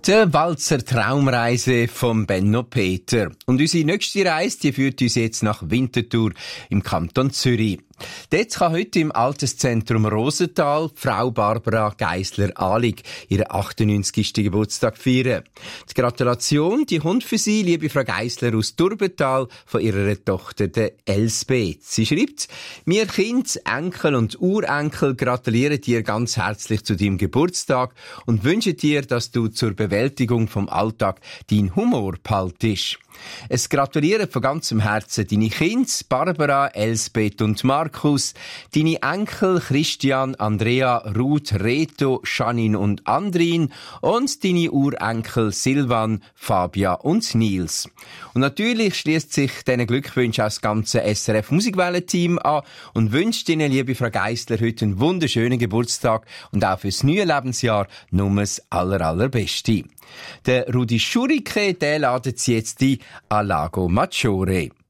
Die Walzer Traumreise von Benno Peter. Und unsere nächste Reise, die führt uns jetzt nach Winterthur im Kanton Zürich. Dort kann heute im Alterszentrum Rosenthal Frau Barbara Geisler-Ahlig ihren 98. Geburtstag feiern. Die Gratulation, die kommt für Sie, liebe Frau Geisler, aus Durbental von ihrer Tochter, der Elsbeth. Sie schreibt: Wir Kind, Enkel und Urenkel gratulieren dir ganz herzlich zu deinem Geburtstag und wünschen dir, dass du zur Bewältigung vom Alltag deinen Humor behaltest. Es gratulieren von ganzem Herzen deine Kinder, Barbara, Elsbeth und Markus, deine Enkel Christian, Andrea, Ruth, Reto, Janine und Andrin und deine Urenkel Silvan, Fabia und Nils. Und natürlich schließt sich diesen Glückwünschen auch das ganze SRF Musikwellen-Team an und wünscht Ihnen, liebe Frau Geisler, heute einen wunderschönen Geburtstag und auch fürs neue Lebensjahr nur das Allerbeste. Der Rudi Schurike, der ladet Sie jetzt ein, a Lago Maggiore.